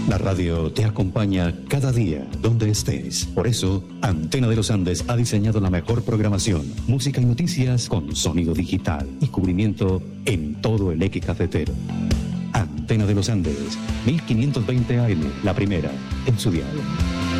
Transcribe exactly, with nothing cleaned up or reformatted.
La radio te acompaña cada día donde estés. Por eso, Antena de los Andes ha diseñado la mejor programación, música y noticias con sonido digital y cubrimiento en todo el eje cafetero. Antena de los Andes, mil quinientos veinte A M, la primera en su dial.